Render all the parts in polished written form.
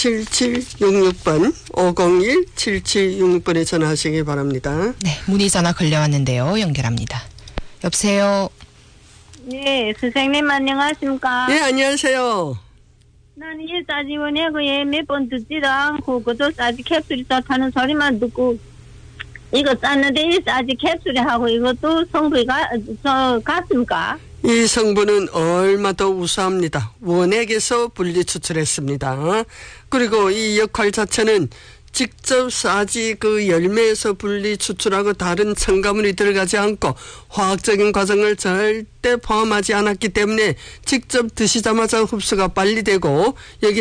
7766번 501-7766번에 전화하시기 바랍니다. 네, 문의 전화 걸려왔는데요. 연결합니다. 여보세요. 네, 선생님 안녕하십니까? 네, 안녕하세요. 나는 이 싸지원에 몇 번 듣지도 않고 그저 싸지 캡슐이 좋다는 소리만 듣고 이거 쌌는데 이 싸지 캡슐이 하고 이것도 성분이 같습니까? 이 성분은 얼마 더 우수합니다. 원액에서 분리 추출했습니다. 그리고 이 역할 자체는 직접 싸지 그 열매에서 분리 추출하고 다른 첨가물이 들어가지 않고 화학적인 과정을 절대 포함하지 않았기 때문에 직접 드시자마자 흡수가 빨리 되고 여기에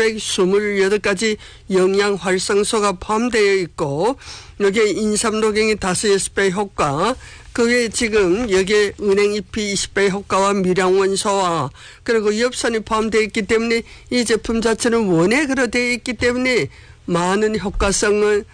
428가지 영양 활성소가 포함되어 있고 여기에 인삼노경이 5-6배 효과 그 외에 지금 여기에 은행잎이 20배 효과와 미량원소와 그리고 엽산이 포함되어 있기 때문에 이 제품 자체는 원액으로 되어 있기 때문에 많은 효과성을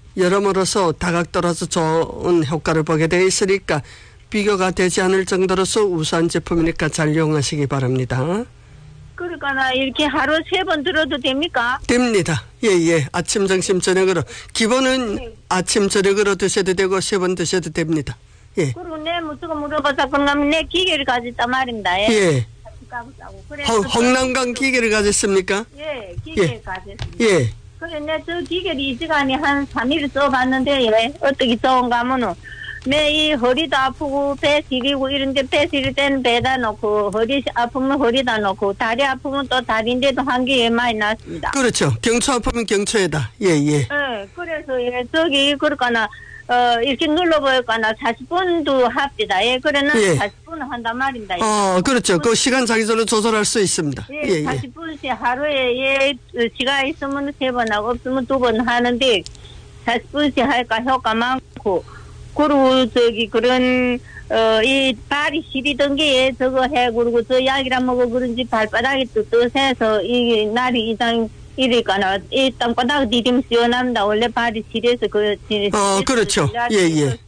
여러모로서 다각도로서 좋은 효과를 보게 되어 있으니까 비교가 되지 않을 정도로서 우수한 제품이니까 잘 이용하시기 바랍니다. 그러니까 나 이렇게 하루 3번 들어도 됩니까? 됩니다. 예. 아침, 점심, 저녁으로. 기본은 네. 아침, 저녁으로 드셔도 되고 3번 드셔도 됩니다. 예. 그리고 내 무슨 물어봐서 그러면 내 기계를 가졌단 말입니다. 예. 그래, 홍남강 기계를 가졌습니까? 예, 기계를 예. 가졌습니다. 예. 그래, 내 저 기계를 이 시간에 한 3일 써봤는데, 예, 어떻게 좋은가 하면은, 내 이 허리도 아프고, 배 시리고, 이런데 배 시릴 때는 배다 놓고, 허리 아프면 허리다 놓고, 다리 아프면 또 다리인데도 한개 많이 났습니다. 그렇죠. 경추 아프면 경추에다. 예. 예, 그래서, 예, 저기, 그러니까, 이렇게 눌러보니까 40분도 합니다. 예, 그래는 예. 40분 한단 말입니다. 그렇죠. 그 시간 자기전로 조절할 수 있습니다. 예, 40분씩 하루에, 예, 시간 있으면 3번 하고, 없으면 2번 하는데, 40분씩 하니까 효과 많고, 그리고 그런, 이 발이 시리던 게 저거 해, 그리고 저 약이라 먹어 그런지 발바닥이 뜨뜻해서 이 날이 이상 이러니까 이 땅바닥 디딤 시원합니다. 원래 발이 시려서 그렇죠. 예.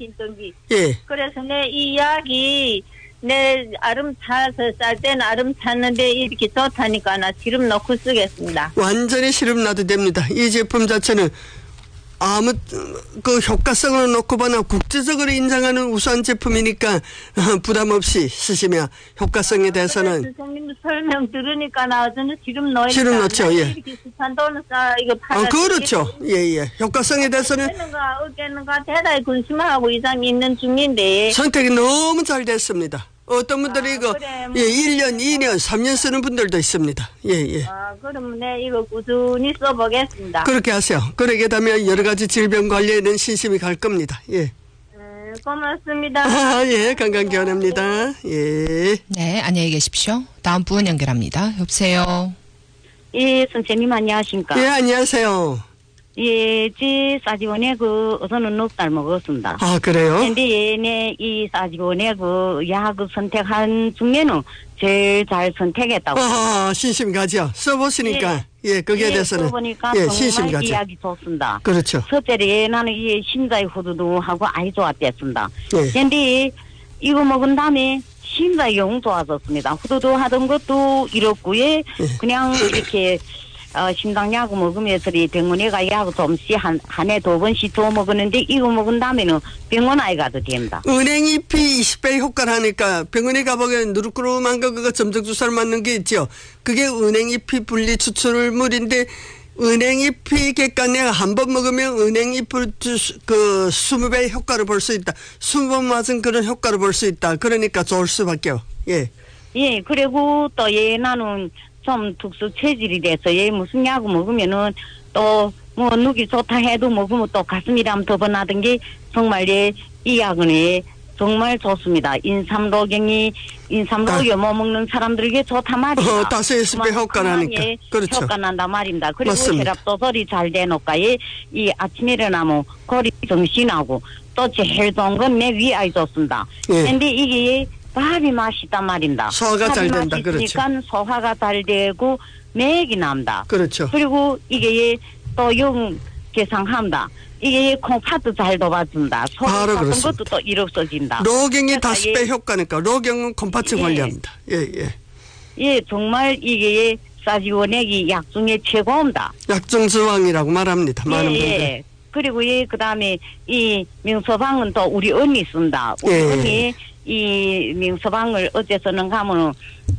그래서 내 이 약이 내 아름 타서 쌀 때는 아름 탔는데 이렇게 좋다니까 나 시름 넣고 쓰겠습니다. 완전히 시름 놔도 됩니다. 이 제품 자체는 아무 그 효과성을 놓고 보나 국제적으로 인정하는 우수한 제품이니까 부담 없이 쓰시면 효과성에 대해서는 선생님 설명 들으니까 나 저는 지금 넣으니까 지금 넣죠. 예. 이렇게 비싼 돈을 싸 이거 팔아. 그렇죠. 예. 효과성에 대해서는 어깨는가 대단히 근심하고 이상 있는 중인데 선택이 너무 잘 됐습니다. 어떤 분들이 이거 그래, 1년, 2년, 3년 쓰는 분들도 있습니다. 예. 그러면 내 이거 꾸준히 써보겠습니다. 그렇게 하세요. 그러게 되면 여러 가지 질병 관리에는 신심이 갈 겁니다. 예. 고맙습니다. 예, 건강기원합니다. 예. 네, 안녕히 계십시오. 다음 분 연결합니다. 여보세요. 예, 선생님 안녕하십니까? 예, 안녕하세요. 예, 제 싸지원에 우선은 6달 먹었습니다. 그래요? 근데 얘네 이 싸지원에 약 선택한 중에는 제일 잘 선택했다고. 신심 가죠. 써보시니까. 예, 거기에 대해서는. 써보니까 신심 정말 가죠. 이야기 좋습니다. 그렇죠. 첫째로 나는 이 심장이 후두두하고 아주 좋았댔습니다. 예. 근데 이거 먹은 다음에 심장이 영 좋아졌습니다. 후두두 하던 것도 이렇고요. 그냥 이렇게 심장약 먹으면서 병원에 가 약 좀씩 한 해 2번씩 더 먹었는데 이거 먹은 다음에는 병원 아이 가도 됩니다. 은행잎이 20배 효과를 하니까 병원에 가보면 누르꾸름한 거 그거 점적 주사를 맞는 게 있죠. 그게 은행잎이 분리 추출물인데 은행잎이 그러니까 내가 한 번 먹으면 은행잎을 20배 효과를 볼 수 있다. 20번 맞은 그런 효과를 볼 수 있다. 그러니까 좋을 수밖에요. 예. 예, 그리고 또 나는 좀 특수 체질이 돼서 무슨 약 먹으면은 또 뭐 누기 좋다 해도 먹으면 또 가슴이람 더 번하던 게 정말 이 약은 정말 좋습니다. 인삼로경이 여모 먹는 사람들에게 좋다 말이다. 5-6배 효과를 하니까. 그렇죠. 효과 난다 말입니다. 그리고 맞습니다. 혈압 조절이 잘 되니까 이 아침에 일어나면 거리 정신하고 또 제일 좋은 건 내 위아이 좋습니다. 그런데 이게 밥이 맛있단 말입니다. 소화가 잘 된다. 그렇죠. 그러니까 소화가 잘 되고 맥이 납니다. 그렇죠. 그리고 이게 또 계상합니다. 이게 콩팥도 잘 도와준다. 소화 같은 것도 또 이롭어진다. 로경이 5배 효과니까 로경은 콩팥을 관리합니다. 예. 예, 정말 이게 싸지원액이 약 중에 최고입니다. 약중주왕이라고 말합니다. 많은 분들. 예. 그리고 그다음에 이 명서방은 또 우리 언니 있습니다. 우리 예. 언니 이 명서방을 어째서는 가면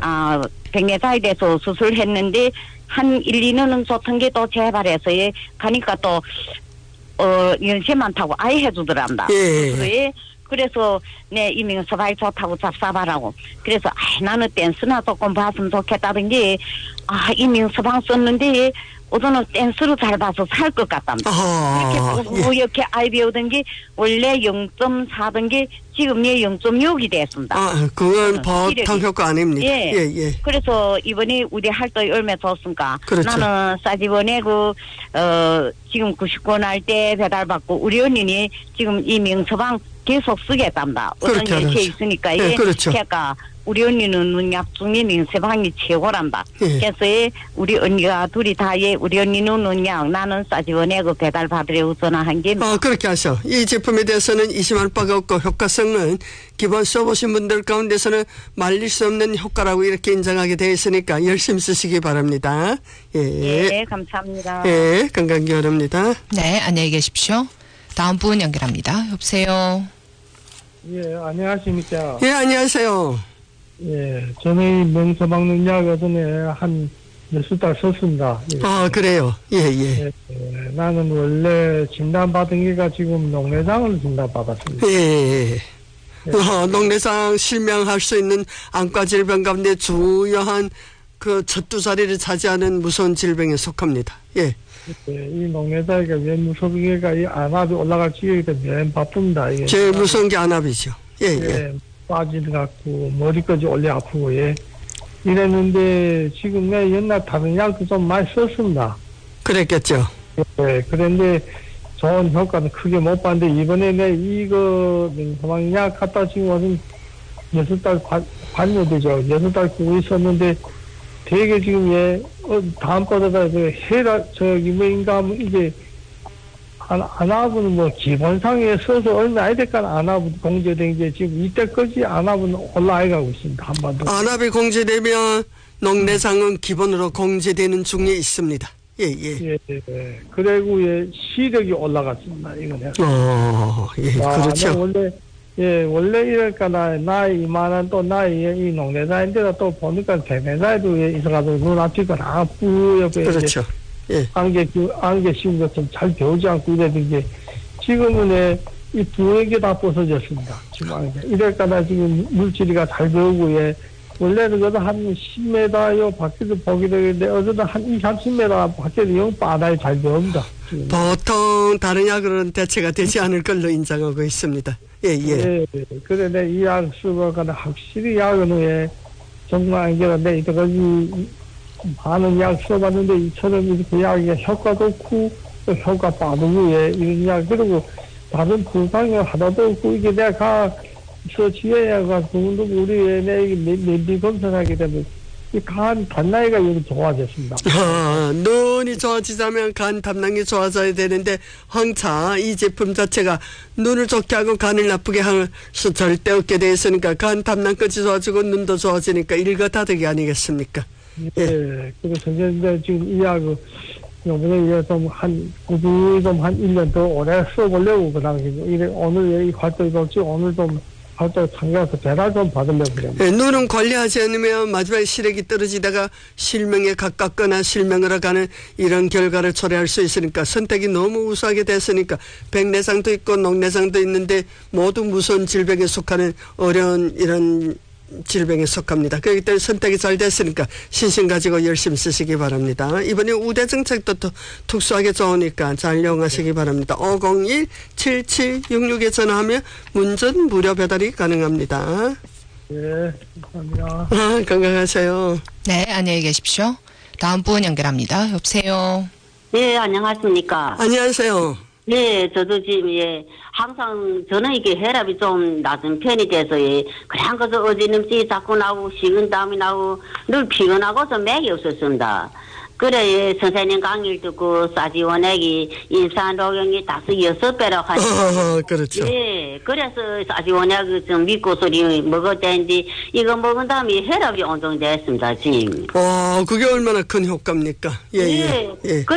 백내사에 대해서 수술했는데 한 1, 2년은 좋던 게 또 재발해서 가니까 또 연세 많다고 아예 해주더랍니다. 예. 그래서 이 명서방이 좋다고 잡사바라고. 그래서 나는 댄스나 조금 봤으면 좋겠다던 게 이 명서방 썼는데 어제는 댄스로 잘 봐서 살 것 같답니다. 이렇게 아이 배우던 게 원래 0.4던 게 지금 0.6이 됐습니다. 그건 보통 효과 아닙니다. 예. 그래서 이번에 우리 활동이 얼마나 좋습니까? 그렇죠. 나는 싸집어내 지금 99원 할 때 배달받고 우리 언니는 지금 이 명서방 계속 쓰겠답니다. 어떤 연세 있으니까. 그렇죠. 그러니까 우리 언니는 눈약 중에 명서방이 최고란다. 그래서 우리 언니가 둘이 다 우리 언니는 눈약 나는 싸집어내고 배달 받으려고 전화한 게. 그렇게 하셔. 이 제품에 대해서는 의심할 바가 없고 효과성은 기본 써보신 분들 가운데서는 말릴 수 없는 효과라고 이렇게 인정하게 되어 있으니까 열심히 쓰시기 바랍니다. 예, 감사합니다. 예, 건강기 바랍니다. 네, 안녕히 계십시오. 다음 분 연결합니다. 여보세요. 예, 안녕하십니까. 예, 안녕하세요. 예, 저는 이 명서방 능약 어전에 한 몇십 달 썼습니다. 예. 그래요. 예. 나는 원래 진단받은 게가 지금 녹내장을 진단받았습니다. 예. 녹내장 실명할 수 있는 안과 질병 가운데 주요한 그 첫 두 자리를 차지하는 무서운 질병에 속합니다. 예. 이 녹내장이가 왜 무서운게가 이 안압이 올라갈 지역이 맨 바쁩니다. 이게. 제일 무서운 게 안압이죠. 예. 빠지는 것 같고 머리까지 올려 아프고 이랬는데 지금 내 옛날 다른 약도 좀 많이 썼습니다. 그랬겠죠. 예, 그런데 좋은 효과는 크게 못 봤는데 이번에 내 이거 약 갖다 지금 무슨 6달 관여 되죠. 6달 쓰고 있었는데 되게 지금 다음 거다가 해라 뭐인가 하면 이게 안압은 뭐 기본상에 써서 얼마 안 될까 안압은 공제된 게 지금 이때까지 안압은 올라가고 있습니다. 한반도. 안압이 공제되면 녹내장은 기본으로 공제되는 중에 있습니다. 예. 그리고 시력이 올라갔습니다. 이거는. 그렇죠. 원래 이럴까 나이 이만한 또 나이에 이 녹내장인데다 또 보니까 백내장에도 있어가지고 눈앞이가 다 뿌옇게. 그렇죠. 예. 안개 씌운 것좀 잘 배우지 않고 이랬던 게 지금은 이 부액이 다 벗어졌습니다. 지금 안개. 이럴까나 지금 물질이가 잘 배우고 원래는 그래도 한 10m요 밖에서 보게 되는데 어제도 한 20, 30m 밖에서 영 바다에 잘 배웁니다. 지금. 보통 다른 약으로는 대체가 되지 않을 걸로 인정하고 있습니다. 예. 그런데 이 약 쓰고 가는 확실히 약은 정말 안개가 이때까지 많은 약 써봤는데 이처럼 이렇게 약이 효과도 없고 또 효과 빠르고 이런 약 그리고 다른 부상이 하나도 없고 이게 내가 지혜야 가지고 우리 내비 검사하게 되면 이 간 단나이가 여기 좋아졌습니다. 눈이 좋아지자면 간 담낭이 좋아져야 되는데 황차 이 제품 자체가 눈을 좋게 하고 간을 나쁘게 할 수 절대 없게 되어 있으니까 간 담낭까지 좋아지고 눈도 좋아지니까 일거다득이 아니겠습니까? 예. 그래서 이제 지금 이 약을 요번에 꾸준히 한 1년 더 오래 써보려고 그 당시 오늘 이 활동이 없지 오늘 좀 활동 참가해서 배달 좀 받으려고 그래요. 눈은 관리하지 않으면 마지막에 시력이 떨어지다가 실명에 가깝거나 실명으로 가는 이런 결과를 초래할 수 있으니까 선택이 너무 우수하게 됐으니까 백내장도 있고 녹내장도 있는데 모두 무서운 질병에 속하는 어려운 이런 질병에 속합니다. 그렇기 때문에 선택이 잘 됐으니까 신심 가지고 열심히 쓰시기 바랍니다. 이번에 우대 정책도 특수하게 좋으니까 잘 이용하시기 바랍니다. 501-7766에 전화하면 문전 무료 배달이 가능합니다. 예, 감사합니다. 건강하세요. 네, 안녕히 계십시오. 다음 분 연결합니다. 여보세요. 네, 안녕하십니까. 안녕하세요. 네, 저도 지금, 항상 저는 이게 혈압이 좀 낮은 편이 돼서, 그냥 그래서 어지럼증이 자꾸 나고, 식은땀이 나고, 늘 피곤하고서 맥이 없었습니다. 그래, 예, 선생님 강의를 듣고 싸지원액이 인산로경이 5-6배라고 하니까. 그렇죠. 예, 그래서 싸지원액을 좀 믿고 소리 먹었다는데, 이거 먹은 다음에 혈압이 온정됐습니다, 지금. 그게 얼마나 큰 효과입니까? 예. 그